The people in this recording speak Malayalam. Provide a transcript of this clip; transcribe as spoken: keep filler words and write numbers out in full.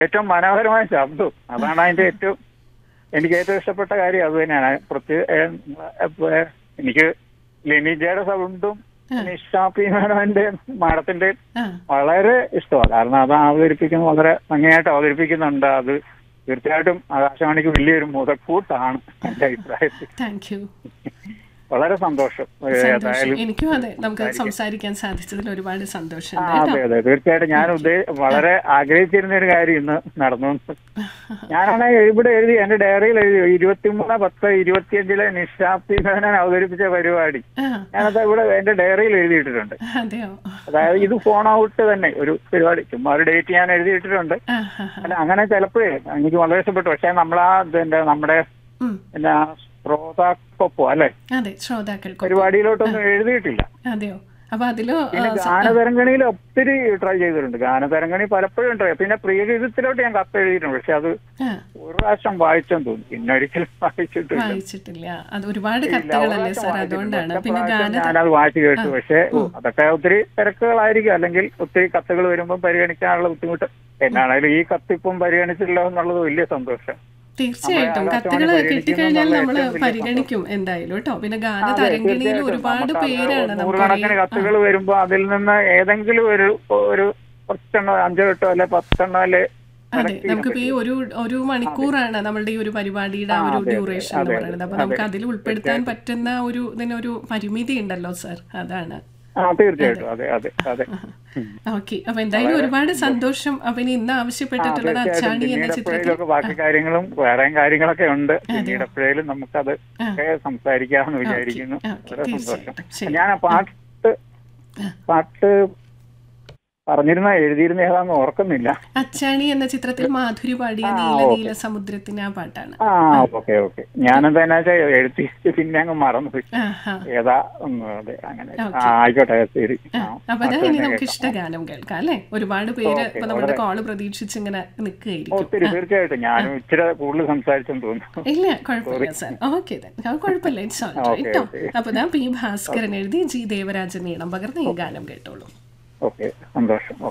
ഏറ്റവും മനോഹരമായ ശബ്ദവും അതാണ് അതിന്റെ ഏറ്റവും എനിക്ക് ഏറ്റവും ഇഷ്ടപ്പെട്ട കാര്യം അത് തന്നെയാണ്. പ്രത്യേക എനിക്ക് ലിനിജയുടെ സൗണ്ടും നിഷാപ്പി മേനോന്റെ മാഡത്തിന്റെ വളരെ ഇഷ്ടമാണ്. കാരണം അത് അവതരിപ്പിക്കുന്നത് വളരെ ഭംഗിയായിട്ട് അവതരിപ്പിക്കുന്നുണ്ട്. അത് തീർച്ചയായിട്ടും ആകാശവാണിക്ക് വലിയൊരു മുതക്കൂട്ടാണ് എന്റെ അഭിപ്രായത്തിൽ. വളരെ സന്തോഷം. എനിക്കും അതെ, നമുക്ക് സംസാരിക്കാൻ സാധിച്ചതിൽ ഒരുപാട് സന്തോഷം. അതെ അതെ തീർച്ചയായിട്ടും ഞാൻ ഉദ്ദേശ വളരെ ആഗ്രഹിച്ചിരുന്ന ഒരു കാര്യം ഇന്ന് നടന്നു. ഞാനാണെങ്കിൽ ഇവിടെ എഴുതി എന്റെ ഡയറിയിൽ എഴുതി ഇരുപത്തിമൂന്ന് പത്ത് ഇരുപത്തിയഞ്ചിലെ നിഷാപ്തി മേനോൻ അവതരിപ്പിച്ച പരിപാടി ഞാനത് ഇവിടെ എന്റെ ഡയറിയിൽ എഴുതിയിട്ടിട്ടുണ്ട്. അതായത് ഇത് ഫോൺ ഔട്ട് തന്നെ ഒരു പരിപാടി, ചുമ്മാ ഒരു ഡേറ്റ് ഞാൻ എഴുതിയിട്ടിട്ടുണ്ട്. അല്ല അങ്ങനെ ചിലപ്പോഴേ എനിക്ക് വളരെ ഇഷ്ടപ്പെട്ടു. പക്ഷെ നമ്മളാ നമ്മുടെ പിന്നെ ശ്രോതാക്കൊപ്പം അല്ലെ പരിപാടിയിലോട്ടൊന്നും എഴുതിയിട്ടില്ല. അതെയോ? അപ്പൊ അതിലോ ഗാനതരംഗണിയിൽ ഒത്തിരി ട്രൈ ചെയ്തിട്ടുണ്ട്. ഗാനതരംഗണി പലപ്പോഴും ട്രൈ, പിന്നെ പ്രിയഗീതത്തിലോട്ട് ഞാൻ കത്ത് എഴുതിയിട്ടുണ്ട്. പക്ഷെ അത് ഒരു പ്രാവശ്യം വായിച്ചെന്ന് തോന്നി, പിന്നെ ഒരിക്കലും വായിച്ചിട്ടില്ല. വായിച്ചിട്ടില്ല അത് ഒരുപാട് കത്തുകളല്ലേ സാർ, അതുകൊണ്ടാണ്. പിന്നെ ഞാനത് വായിച്ചു കേട്ടു. പക്ഷെ അതൊക്കെ ഒത്തിരി തിരക്കുകളായിരിക്കും, അല്ലെങ്കിൽ ഒത്തിരി കത്തുകൾ വരുമ്പോൾ പരിഗണിക്കാനുള്ള ബുദ്ധിമുട്ട്. എന്നാണെങ്കിലും ഈ കത്തിപ്പം പരിഗണിച്ചില്ല എന്നുള്ളത് വലിയ സന്തോഷം. തീർച്ചയായിട്ടും കത്തുകൾ കിട്ടിക്കഴിഞ്ഞാൽ നമ്മൾ പരിഗണിക്കും എന്തായാലും കേട്ടോ. പിന്നെ ഗാനതരംഗിണിയിൽ ഒരുപാട് പേരാണ് നൂറുകണക്കിന് കത്തുകൾ വരുമ്പോ അതിൽ നിന്ന് ഏതെങ്കിലും ഒരു ഒരു പത്തെണ്ണോ അഞ്ചോ എട്ടോ അല്ലെ പത്തെണ്ണോ അല്ലെ. അതെ, നമുക്കിപ്പോ ഈ ഒരു ഒരു മണിക്കൂറാണ് നമ്മളുടെ ഈ ഒരു പരിപാടിയുടെ ആ ഒരു ഡ്യൂറേഷൻ എന്ന് പറയുന്നത്. അപ്പൊ നമുക്ക് അതിൽ ഉൾപ്പെടുത്താൻ പറ്റുന്ന ഒരു ഇതിനൊരു പരിമിതി ഉണ്ടല്ലോ സാർ, അതാണ്. തീർച്ചയായിട്ടും അതെ അതെ അതെ. ഓക്കെ, അപ്പൊ എന്തായാലും ഒരുപാട് സന്തോഷം. അപ്പൊ ഇനി ഇന്ന് ആവശ്യപ്പെട്ടിട്ടുള്ളത് അച്ചാണി എന്ന ചിത്രത്തിൽ ബാക്കി കാര്യങ്ങളും വേറെ കാര്യങ്ങളൊക്കെ ഉണ്ട്. പിന്നീട് എപ്പോഴേലും നമുക്കത് സംസാരിക്കാമെന്ന് വിചാരിക്കുന്നു. സന്തോഷം. ഞാൻ പാട്ട് പാട്ട് പറഞ്ഞിരുന്ന എഴുതിയിരുന്ന ഏതാന്ന് ഓർക്കുന്നില്ല. അച്ചാണി എന്ന ചിത്രത്തിൽ മാധുരി പാടിയ നീല നീല സമുദ്രത്തിന് ആ പാട്ടാണ്. ആ ഓക്കെ ഓക്കെ. ഞാനെന്താ എഴുതി പിന്നെ അങ്ങ് മറന്നുപോയി ഏതാ. അതെ അങ്ങനെ ആയിക്കോട്ടെ ശരി. അപ്പൊ അതാ ഇനി നമുക്ക് ഇഷ്ടഗാനം കേൾക്കാം അല്ലെ. ഒരുപാട് പേര് ഇപ്പൊ നമ്മുടെ കോള് പ്രതീക്ഷിച്ച് ഇങ്ങനെ നിൽക്കുകയായിരിക്കും. ഒത്തിരി തീർച്ചയായിട്ടും ഞാനും ഇച്ചിരി കൂടുതൽ സംസാരിച്ചെന്ന് തോന്നുന്നു. ഇല്ല കുഴപ്പമില്ല സാർ. ഓക്കെ കുഴപ്പമില്ല, ഇറ്റ്സ് ഓൾ റൈറ്റ് കേട്ടോ. അപ്പൊ ഞാൻ പി ഭാസ്കരൻ എഴുതി ജി ദേവരാജൻ ഈണം പകർന്ന് ഈ ഗാനം കേട്ടോളൂ. ഓക്കെ സന്തോഷം.